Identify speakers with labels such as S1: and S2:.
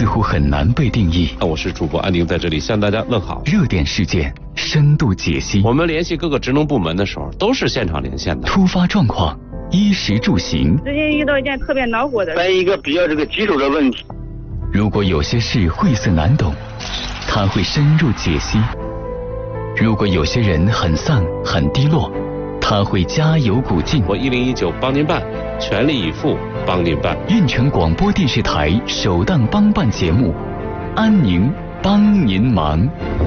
S1: 似乎很难被定义。
S2: 我是主播安宁，在这里向大家问好。
S1: 热点事件深度解析，
S2: 我们联系各个职能部门的时候，都是现场连线的。
S1: 突发状况，衣食住行。
S3: 最近遇到一件特别恼火的，
S4: 一个比较棘手的问题。
S1: 如果有些事晦涩难懂，他会深入解析；如果有些人很丧很低落，他会加油鼓劲。
S2: 我1019帮您办，全力以赴帮您办。
S1: 运城广播电视台首档帮办节目，安宁帮您忙。